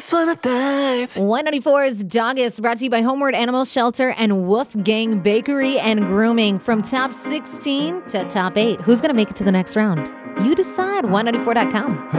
just wanna dive. 194's Doggus, brought to you by Homeward Animal Shelter and Wolfgang Bakery and Grooming. From top 16 to top 8, who's going to make it to the next round? You decide. 194.com.